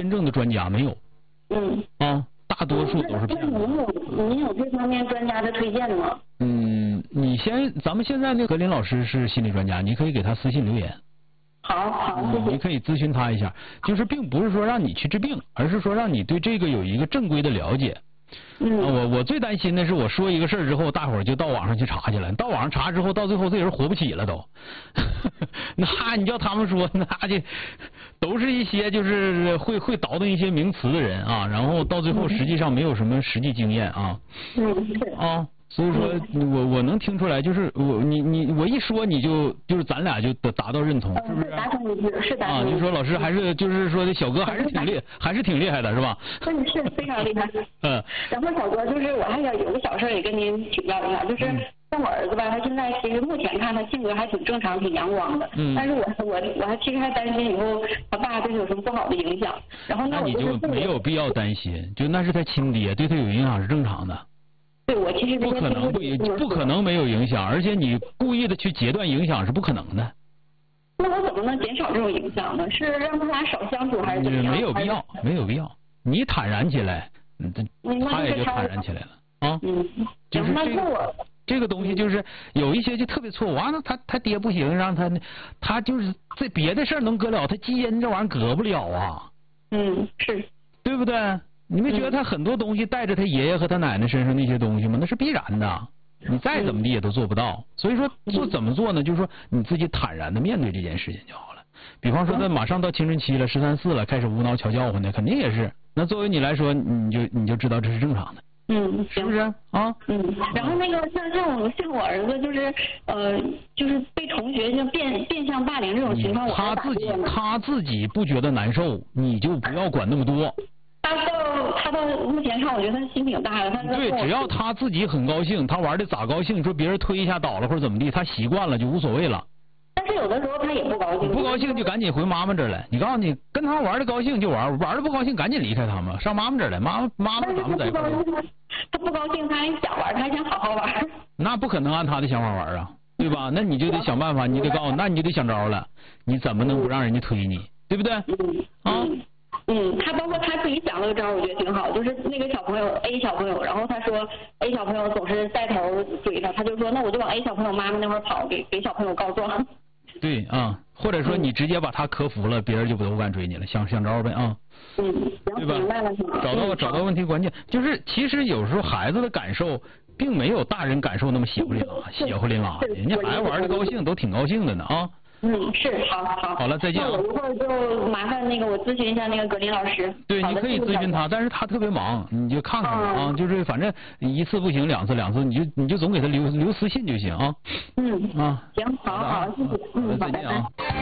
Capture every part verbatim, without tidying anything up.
真正的专家，没有。 嗯。 啊，大多数都是骗子。 那您有您有这方面专家的推荐吗？ 嗯，你先，咱们现在那个格林老师是心理专家，你可以给他私信留言。 好好，谢谢。 你可以咨询他一下，就是并不是说让你去治病，而是说让你对这个有一个正规的了解。 嗯。 我我最担心的是我说一个事儿之后，大伙儿就到网上去查去了，到网上查之后，到最后这人活不起了都。那你叫他们说，那就都是一些就是会会倒腾一些名词的人啊，然后到最后实际上没有什么实际经验啊。 嗯，是啊。所以说我我能听出来，就是我你你我一说你就就是咱俩就得达到认同，是不是？ 达成一致，是达成啊， 一致。 就说老师还是就是说的小哥还是挺厉还是挺厉害的，是吧？ 嗯，是非常厉害。 嗯。 然后小哥就是我还想有个小事也跟您请教一下，就是像我儿子吧，他现在其实目前看他性格还挺正常、挺阳光的。嗯。但是我我我还其实还担心以后他爸对他有什么不好的影响。然后那你就没有必要担心，就那是他亲爹，对他有影响是正常的。 对，我其实不可能不不可能没有影响，而且你故意的去截断影响是不可能的。 那我怎么能减少这种影响呢？是让他俩少相处，还是怎么样？ 没有必要，没有必要。你坦然起来，嗯，他也就坦然起来了啊。 嗯， 就是这个这个东西，就是有一些就特别错误。完了，他他爹不行，让他他就是这别的事儿能搁了，他基因这玩意儿搁不了啊。 嗯，是， 对不对？你没觉得他很多东西带着他爷爷和他奶奶身上那些东西吗？那是必然的，你再怎么地也都做不到。所以说做怎么做呢？就是说你自己坦然的面对这件事情就好了。比方说他马上到青春期了，十三四了，开始无脑瞧叫唤的，肯定也是。那作为你来说，你就你就知道这是正常的。 嗯， 是不是啊？ 嗯，然后那个像像我像我儿子就是呃就是被同学就变变相霸凌这种情况， 他自己他自己不觉得难受，你就不要管那么多。 他到他到目前看，我觉得他心挺大的。他对，只要他自己很高兴，他玩的咋高兴，说别人推一下倒了或者怎么地，他习惯了就无所谓了。 但是有的时候他也不高兴。 不高兴就赶紧回妈妈这儿来。你告诉你，跟他玩的高兴就玩，玩的不高兴赶紧离开他们，上妈妈这儿来。妈妈妈妈咱们在一块儿。 他不高兴，他还想玩，他还想好好玩。 那不可能按他的想法玩啊，对吧？那你就得想办法，你得告诉，那你就得想招了，你怎么能不让人家推你，对不对？ 嗯。 啊。 嗯，他包括他自己想了个招，我觉得挺好，就是那个小朋友 A 小朋友，然后他说 A 小朋友总是带头追他，他就说那我就往 A 小朋友妈妈那块跑，给给小朋友告状。 对啊，或者说你直接把他克服了，别人就不都敢追你了，想想招呗啊。 嗯， 对吧？ 明白了， 找到找到问题关键，就是其实有时候孩子的感受并没有大人感受那么邪乎淋拉邪乎淋拉的，人家孩子玩的高兴都挺高兴的呢啊。 嗯，是，好好。 好了，再见啊。 那我一会儿就麻烦那个我咨询一下那个格林老师。 对，你可以咨询他，但是他特别忙，你就看看啊，就是反正一次不行，两次两次，你就你就总给他留留私信就行啊。 嗯。 啊。 行，好好，谢谢。嗯， 再见啊。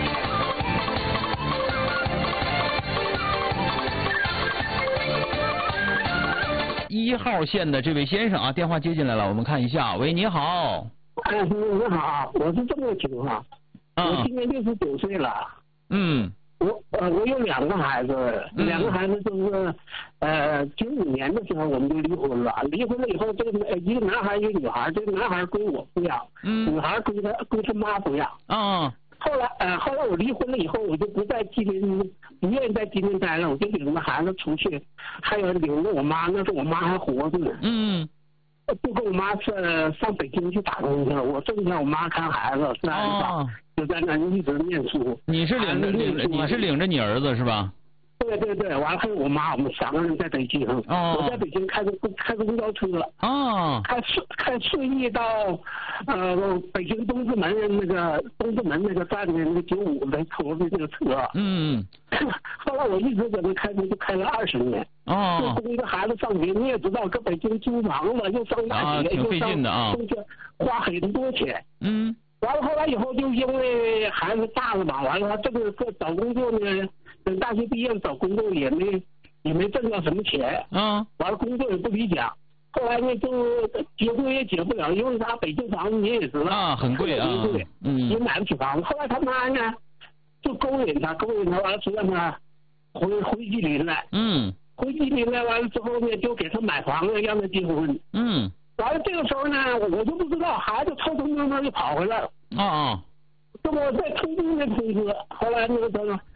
一号线的这位先生啊，电话接进来了，我们看一下。喂，你好。 哎，你好，我是这么个情况。我今年六十九岁了。 嗯。 我呃，我有两个孩子，两个孩子都是，呃，九五年的时候我们就离婚了。离婚了以后，这个一个男孩一个女孩，这个男孩归我抚养， 嗯， 女孩归他归他妈抚养。 啊。 后来呃，后来我离婚了以后，我就不在吉林，不愿意在吉林待了，我就领着孩子出去，还有领着我妈，那时候我妈还活着呢。 嗯。 就跟我妈上上北京去打工去了，我挣钱我妈看孩子，是儿子，就在那一直念书。 你是领着领着你是领着你儿子是吧？ 对对对，完了还有我妈，我们三个人在北京。 哦。 我在北京开个开个公交车。 哦。 开顺开顺义到呃北京东直门那个东直门那个站的那个九五的头的那个车。 嗯。 后来我一直在那开车，就开了二十年。 哦。 就供着孩子上学，你也知道，搁北京租房子又上大学， 啊，挺费劲的啊， 中间花很多钱。 嗯。 完了后来以后就因为孩子大了嘛，完了这个个找工作呢，等大学毕业找工作也没也没挣到什么钱。 嗯。 完了工作也不理想，后来呢就结婚也结不了，因为他北京房子你也知道啊，很贵啊， 嗯，也买不起房子。后来他妈呢就勾引他，勾引他完了就让他回回吉林来。 嗯。 回吉林来完了之后呢，就给他买房子，让他结婚。 嗯。 完了这个时候呢，我就不知道，孩子偷偷摸摸就跑回来了。 啊啊！ 这我再通知那通知，后来那个什么，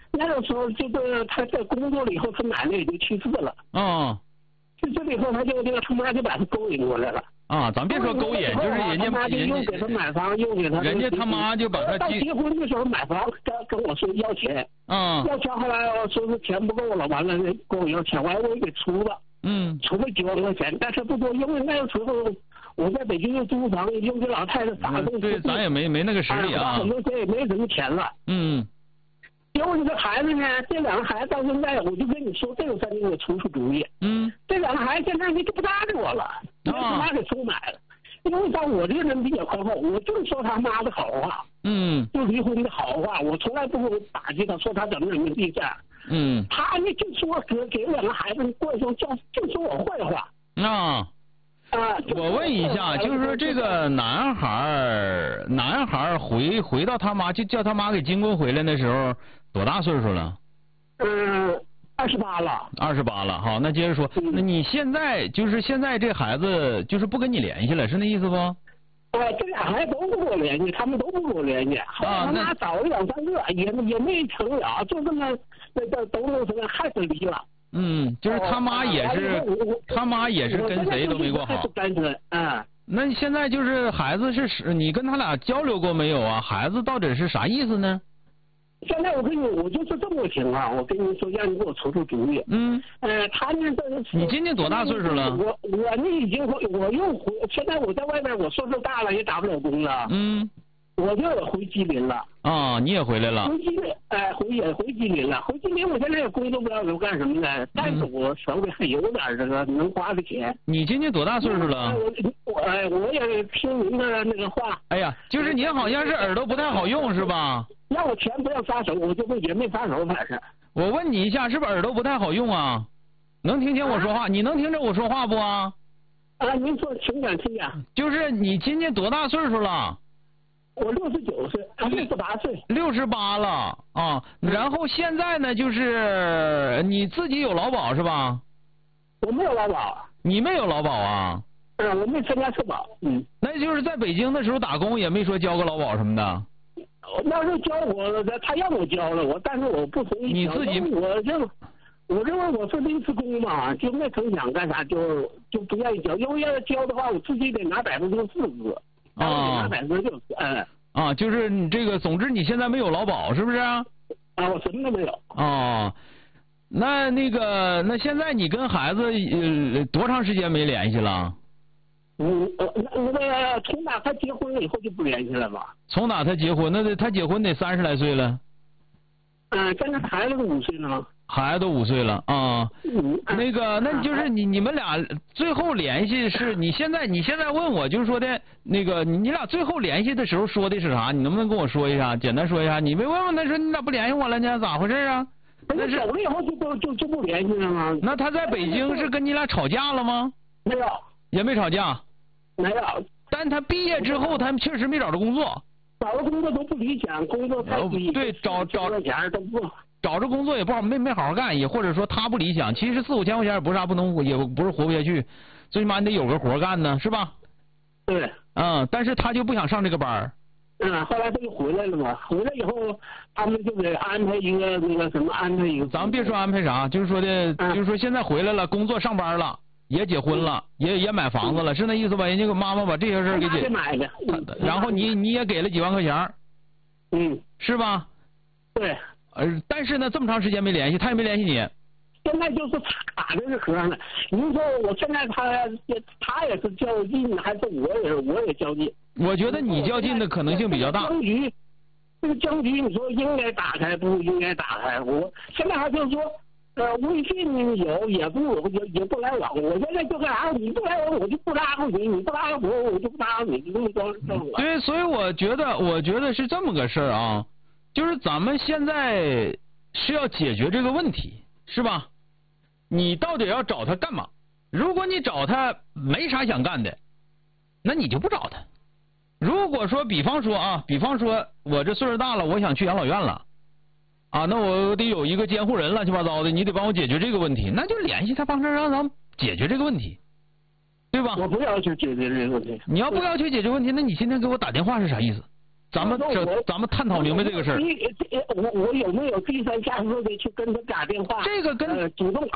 那个时候这个他在工作了以后，他奶奶也就去世了。 啊。 去世了以后，他就这个他妈就把他勾引过来了。 啊，咱别说勾引，就是人家他妈就又给他买房，又给他。 人家他妈就把他到结婚的时候买房，跟跟我说要钱。 啊。 要钱，后来我说是钱不够了，完了跟我要钱，完了我也给出了。嗯。出了几万块钱，但是不多，因为那个时候我在北京又租房，又给老太太打工。 对，咱也没没那个实力啊。 很多钱也没什么钱了。 嗯。 结果这个孩子呢，这两个孩子到现在，我就跟你说，这个才给我出出主意。嗯。这两个孩子现在就不搭理我了，让他妈给收买了。因为像我这个人比较宽厚，我就说他妈的好话。嗯。就离婚的好话，我从来不会打击他，说他怎么怎么地这样。嗯。他呢就说给给两个孩子过上叫就说我坏话。 啊。啊。我问一下，就是说这个男孩男孩回回到他妈就叫他妈给金婚回来的时候多大岁数了？ 嗯。二十八了， 二十八了，好，那接着说，那你现在就是现在这孩子就是不跟你联系了，是那意思不？ 哎，这俩孩子都不跟我联系，他们都不跟我联系。啊，那找了两三个，也也没成了，就这么那那都弄成还是离了。 嗯，就是他妈也是，他妈也是跟谁都没过好。 单纯，嗯。 那现在就是孩子是你跟他俩交流过没有啊？孩子到底是啥意思呢？ 现在我跟你，我就是这么个情况，我跟你说，让你给我出出主意。嗯。呃，他呢，这你今年多大岁数了？ 我我呢已经回，我又回，现在我在外边，我岁数大了，也打不了工了。嗯。我就回吉林了。 啊，你也回来了。 回吉林，哎，回也回吉林了。回吉林，我现在也工作不了，我干什么呢？但是我手里还有点这个能花的钱。 你今年多大岁数了？ 我我哎，我也听您的那个话。 哎呀，就是您好像是耳朵不太好用是吧？ 让我钱不要撒手，我就会也没撒手，反正。 我问你一下，是不是耳朵不太好用啊？能听清我说话？啊、你能听着我说话不啊？ 啊，您说，请讲，请讲。 就是你今年多大岁数了？ 我六十九岁，六十八岁。 六十八了啊！然后现在呢，就是你自己有劳保是吧？ 我没有劳保。 你没有劳保啊？ 嗯，我没参加社保。嗯。 那就是在北京的时候打工，也没说交个劳保什么的。 那时候交我，他让我交了，我但是我不同意。 你自己， 我认，我认为我是临时工嘛，就没成想干啥，就就不愿意交。因为要交的话，我自己得拿百分之四十。啊。拿百分之六十，嗯。 啊，就是你这个，总之你现在没有劳保，是不是？啊， 我什么都没有。 哦，那那个，那现在你跟孩子呃多长时间没联系了？ 嗯，呃，那那个从哪他结婚了以后就不联系了吧？ 从哪他结婚？那得他结婚得三十来岁了。 嗯，现在孩子都五岁了。 孩子都五岁了啊。嗯。那个，那就是你你们俩最后联系是你现在你现在问我就是说的那个你你俩最后联系的时候说的是啥？你能不能跟我说一下？简单说一下。你没问问他说你咋不联系我了呢？咋回事啊？ 那是走了以后就不就就不联系了吗？ 那他在北京是跟你俩吵架了吗？ 没有。 也没吵架。 没有。 但他毕业之后，他确实没找着工作。 找着工作都不理想，工作太低。 对，找找钱都不。 找着工作也不好，没没好好干，也或者说他不理想。其实四五千块钱也不是啥不能，也不是活不下去，最起码你得有个活干呢，是吧？ 对。 嗯，但是他就不想上这个班。 嗯，后来他就回来了嘛。回来以后，他们就给安排一个那个什么安排一个。 咱们别说安排啥，就是说的，嗯、就是说现在回来了，工作上班了，也结婚了，嗯、也也买房子了，是那意思吧？人家个妈妈把这些事给解。 买的。 嗯、然后你你也给了几万块钱。 嗯。是吧？ 对。 呃，但是呢，这么长时间没联系，他也没联系你。 现在就是卡在这壳上了。您说我现在他他也是较劲，还是我也我也较劲？ 我觉得你较劲的可能性比较大。 僵局，这个僵局，你说应该打开不应该打开？我现在还就是说，呃，微信有也不也也不来往。我现在就干啥？你不来往，我就不拉你；你不拉我，我就不拉你。就这么着这么来。 对，所以我觉得，我觉得是这么个事儿啊。就是咱们现在是要解决这个问题，是吧？你到底要找他干嘛？如果你找他没啥想干的，那你就不找他。如果说，比方说啊，比方说我这岁数大了，我想去养老院了，啊，那我得有一个监护人，乱七八糟的，你得帮我解决这个问题，那就联系他帮他，让咱们解决这个问题，对吧？ 我不要求解决这个问题。 你要不要求解决问题，那你今天给我打电话是啥意思？ 咱们这咱们探讨明白这个事儿。 我我有没有第三家属的去跟他打电话？ 这个跟呃主动